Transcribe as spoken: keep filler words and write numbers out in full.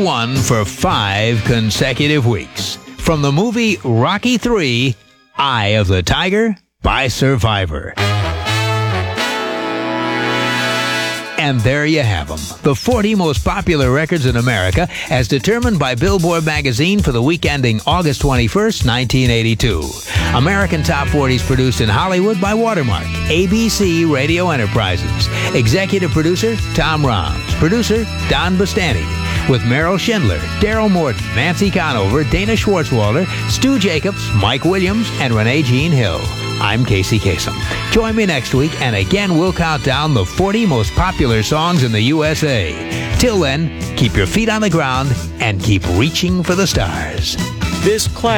one for five consecutive weeks. From the movie Rocky three, Eye of the Tiger by Survivor. And there you have them, the forty most popular records in America as determined by Billboard magazine for the week ending August twenty-first, nineteen eighty-two. American Top forties produced in Hollywood by Watermark, A B C Radio Enterprises. Executive producer, Tom Roms. Producer, Don Bustani. With Meryl Schindler, Daryl Morton, Nancy Conover, Dana Schwartzwalder, Stu Jacobs, Mike Williams, and Renee Jean Hill. I'm Casey Kasem. Join me next week, and again we'll count down the forty most popular songs in the U S A. Till then, keep your feet on the ground and keep reaching for the stars. This class